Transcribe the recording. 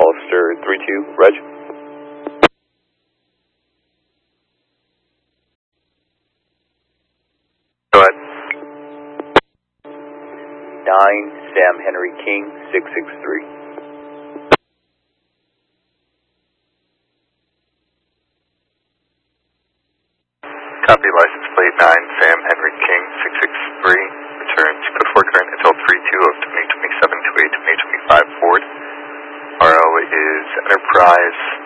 Hollister 32, Reg. Go ahead. 9 Sam Henry King 663. Copy license plate 9 Sam Henry King 663. Return to code 4 current until 3/2 of 2027 to 8/2025 Ford. RO is Enterprise